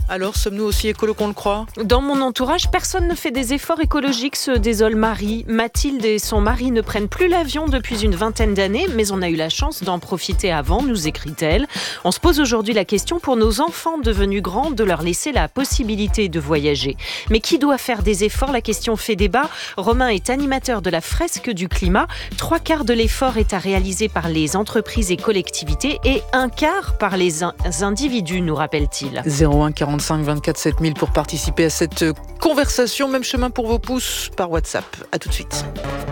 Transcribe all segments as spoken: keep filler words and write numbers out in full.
Alors, sommes-nous aussi écolos qu'on le croit ? Dans mon entourage, personne ne fait des efforts écologiques, se désole Marie. Mathilde et son mari ne prennent plus l'avion depuis une vingtaine d'années, mais on a eu la chance d'en profiter avant, nous écrit-elle. On se pose aujourd'hui la question pour nos enfants devenus grands de leur laisser la possibilité de voyager. Mais qui doit faire des efforts ? La question fait débat. Romain est animateur de la fresque du climat. Trois quarts de l'effort est à réaliser par les entreprises et collectivités et un quart par les in- individus, nous rappelle-t-il. zéro un quarante-cinq vingt-quatre sept mille pour participer à cette conversation. Même chemin pour vos pouces par WhatsApp. À tout de suite.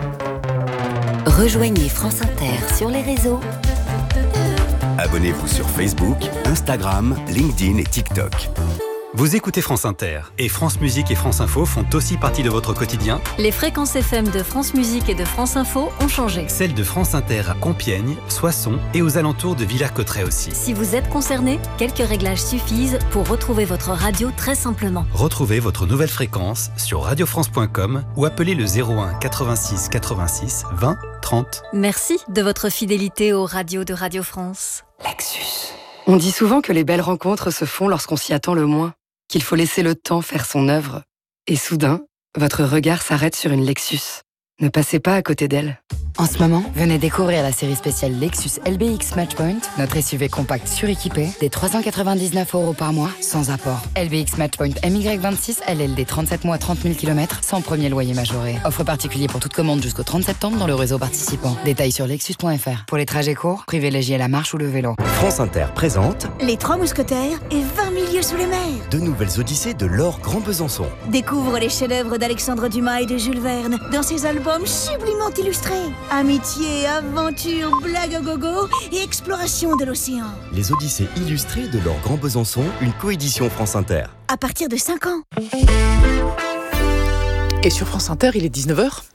Rejoignez France Inter sur les réseaux. Abonnez-vous sur Facebook, Instagram, LinkedIn et TikTok. Vous écoutez France Inter et France Musique et France Info font aussi partie de votre quotidien. Les fréquences F M de France Musique et de France Info ont changé. Celles de France Inter à Compiègne, Soissons et aux alentours de Villers-Cotterêts aussi. Si vous êtes concerné, quelques réglages suffisent pour retrouver votre radio très simplement. Retrouvez votre nouvelle fréquence sur radiofrance point com ou appelez le zéro un quatre-vingt-six quatre-vingt-six vingt trente. Merci de votre fidélité aux radios de Radio France. Lexus. On dit souvent que les belles rencontres se font lorsqu'on s'y attend le moins, qu'il faut laisser le temps faire son œuvre. Et soudain, votre regard s'arrête sur une Lexus. Ne passez pas à côté d'elle. En ce moment, venez découvrir la série spéciale Lexus L B X Matchpoint, notre S U V compact suréquipé, des trois cent quatre-vingt-dix-neuf euros par mois, sans apport. L B X Matchpoint M Y vingt-six, L L D trente-sept mois, trente mille kilomètres, sans premier loyer majoré. Offre particulier pour toute commande jusqu'au trente septembre dans le réseau participant. Détails sur lexus point f r. Pour les trajets courts, privilégiez la marche ou le vélo. France Inter présente Les Trois Mousquetaires et vingt mille lieues sous les mers. deux nouvelles odyssées de Laure Grand Besançon. Découvre les chefs-d'œuvre d'Alexandre Dumas et de Jules Verne dans ses albums sublimement illustrés. Amitié, aventure, blague au gogo et exploration de l'océan. Les odyssées illustrées de Laure Grand Besançon, une coédition France Inter. À partir de cinq ans. Et sur France Inter, il est dix-neuf heures.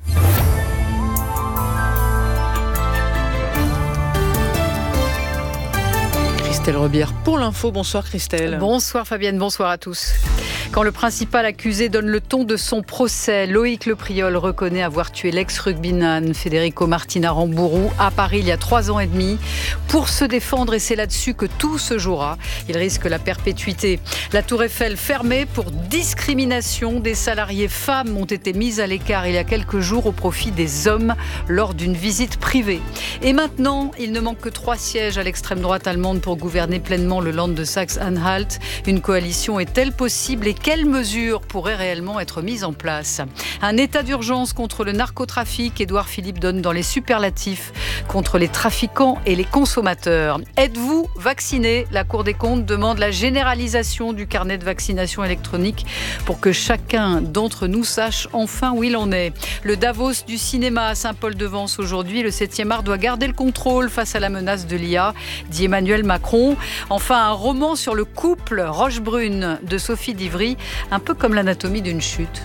Christelle Rebière pour l'info. Bonsoir Christelle. Bonsoir Fabienne, bonsoir à tous. Quand le principal accusé donne le ton de son procès, Loïc Lepriol reconnaît avoir tué l'ex-rugbyman Federico Martin Aramburu à Paris il y a trois ans et demi. Pour se défendre, et c'est là-dessus que tout se jouera, il risque la perpétuité. La Tour Eiffel fermée pour discrimination. Des salariés femmes ont été mises à l'écart il y a quelques jours au profit des hommes lors d'une visite privée. Et maintenant, il ne manque que trois sièges à l'extrême droite allemande pour gouverner pleinement le Land de Saxe-Anhalt. Une coalition est-elle possible et quelles mesures pourraient réellement être mises en place ? Un état d'urgence contre le narcotrafic. Édouard Philippe donne dans les superlatifs contre les trafiquants et les consommateurs. Êtes-vous vacciné ? La Cour des comptes demande la généralisation du carnet de vaccination électronique pour que chacun d'entre nous sache enfin où il en est. Le Davos du cinéma à Saint-Paul-de-Vence aujourd'hui. Le septième art doit garder le contrôle face à la menace de l'I A, dit Emmanuel Macron. Enfin, un roman sur le couple Rochebrune de Sophie Divry, un peu comme l'anatomie d'une chute.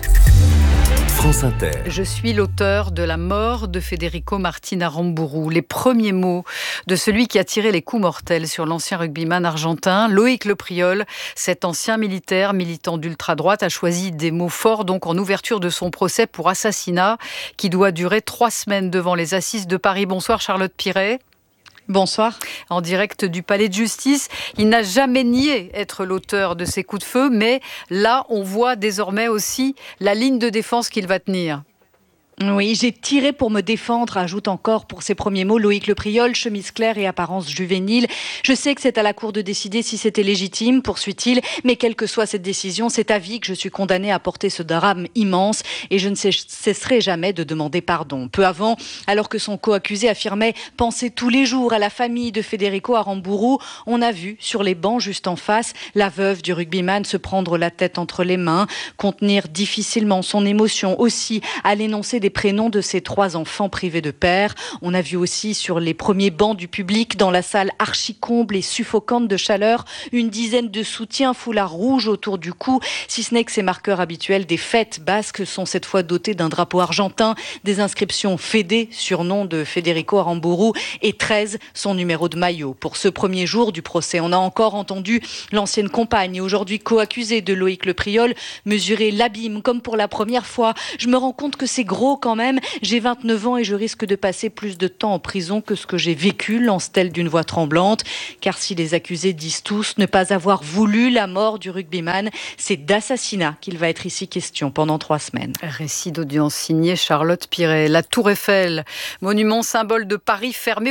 France Inter. Je suis l'auteur de la mort de Federico Martin Aramburu. Les premiers mots de celui qui a tiré les coups mortels sur l'ancien rugbyman argentin, Loïc Lepriol. Cet ancien militaire, militant d'ultra-droite, a choisi des mots forts donc en ouverture de son procès pour assassinat qui doit durer trois semaines devant les assises de Paris. Bonsoir Charlotte Piret. Bonsoir. En direct du Palais de Justice, il n'a jamais nié être l'auteur de ces coups de feu, mais là, on voit désormais aussi la ligne de défense qu'il va tenir. Oui, j'ai tiré pour me défendre, ajoute encore pour ses premiers mots Loïc Lepriol, chemise claire et apparence juvénile. Je sais que c'est à la Cour de décider si c'était légitime, poursuit-il, mais quelle que soit cette décision, c'est à vie que je suis condamné à porter ce drame immense et je ne cesserai jamais de demander pardon. Peu avant, alors que son co-accusé affirmait penser tous les jours à la famille de Federico Aramburu, on a vu sur les bancs juste en face la veuve du rugbyman se prendre la tête entre les mains, contenir difficilement son émotion aussi à l'énoncé des prénoms de ses trois enfants privés de père. On a vu aussi sur les premiers bancs du public, dans la salle archi-comble et suffocante de chaleur, une dizaine de soutiens foulard rouge autour du cou, si ce n'est que ces marqueurs habituels des fêtes basques sont cette fois dotés d'un drapeau argentin, des inscriptions Fédé, surnom de Federico Aramburu, et treize, son numéro de maillot. Pour ce premier jour du procès, on a encore entendu l'ancienne compagne et aujourd'hui co-accusée de Loïc Lepriol mesurer l'abîme comme pour la première fois. Je me rends compte que c'est gros gros quand même. J'ai vingt-neuf ans et je risque de passer plus de temps en prison que ce que j'ai vécu, lance-t-elle d'une voix tremblante. Car si les accusés disent tous ne pas avoir voulu la mort du rugbyman, c'est d'assassinat qu'il va être ici question pendant trois semaines. Récit d'audience signé Charlotte Piret. La Tour Eiffel, monument symbole de Paris fermé